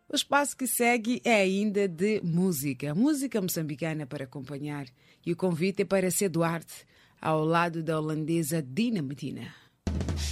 O espaço que segue é ainda de música moçambicana para acompanhar. E o convite é para C. Duarte, ao lado da holandesa Dina Medina.